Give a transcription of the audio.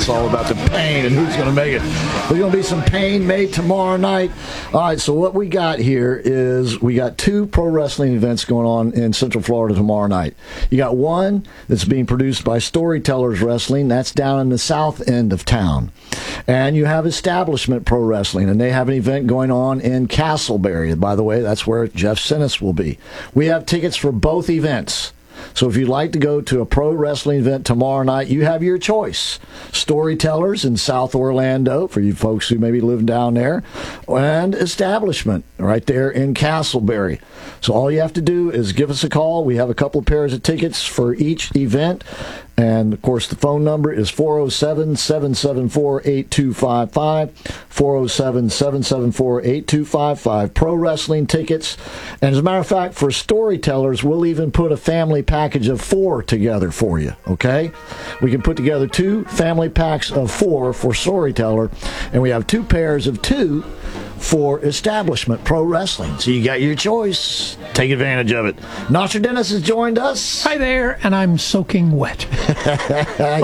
all about the pain and who's going to make it. There's going to be some pain made tomorrow night. All right, so what we got here is we got 2 pro wrestling events going on in Central Florida tomorrow night. You got one that's being produced by Storytellers Wrestling. That's down in the south end of town. And you have Establishment Pro Wrestling, and they have an event going on in Castleberry. By the way, that's where Jeff Sinnis will be. We have tickets for both events. So if you'd like to go to a pro wrestling event tomorrow night, you have your choice. Storytellers in South Orlando, for you folks who maybe live down there, and Establishment right there in Castleberry. So all you have to do is give us a call. We have a couple of pairs of tickets for each event. And, of course, the phone number is 407-774-8255, 407-774-8255, pro wrestling tickets. And as a matter of fact, for Storytellers, we'll even put a family package of 4 together for you, okay? We can put together 2 family packs of 4 for Storyteller, and we have 2 pairs of 2 for Establishment Pro Wrestling. So you got your choice. Take advantage of it. Nostradamus has joined us. Hi there, and I'm soaking wet.